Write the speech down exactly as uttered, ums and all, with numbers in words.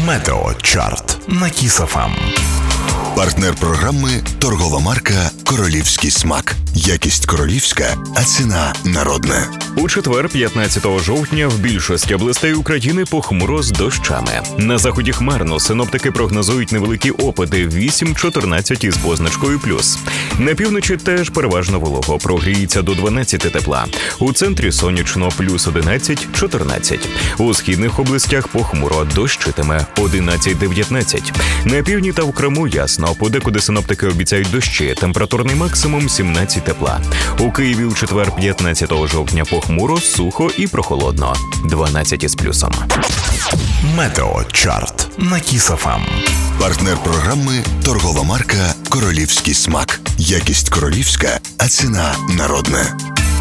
Метеочарт на Кіс еф ем. Партнер програми – торгова марка «Королівський смак». Якість королівська, а ціна народна. У четвер, п'ятнадцятого жовтня, в більшості областей України похмуро з дощами. На заході хмарно, синоптики прогнозують невеликі опади вісім-чотирнадцять із позначкою плюс. На півночі теж переважно волого, прогріється до дванадцяти тепла. У центрі сонячно плюс одинадцять-чотирнадцять. У східних областях похмуро, дощитиме одинадцять-дев'ятнадцять. На півдні та в Криму ясно, подекуди синоптики обіцяють дощі, температурний максимум сімнадцять тепла. У Києві у четвер, п'ятнадцятого жовтня, похмуро, сухо і прохолодно, дванадцять із плюсом. Метеочарт на Кіс еф ем. Партнер програми – торгова марка «Королівський смак». Якість королівська, а ціна народна.